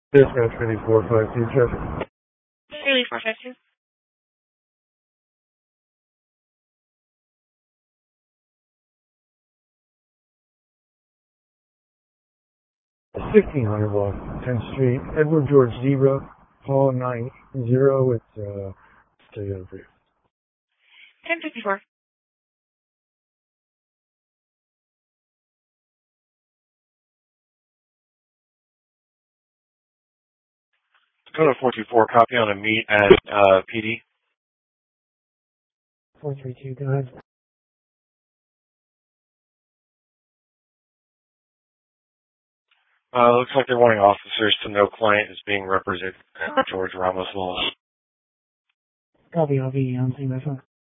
Dispatch 5452 traffic. Daily 452. $1,600 block, 10th Street, Edward George Zebra, Hall 90. It's Toyota Prius. 1054. Dakota 424, copy on a meet at PD. 432, go ahead. Looks like they're wanting officers to know client is being represented at George Ramos Law. Copy, I'll be on scene, that's fine.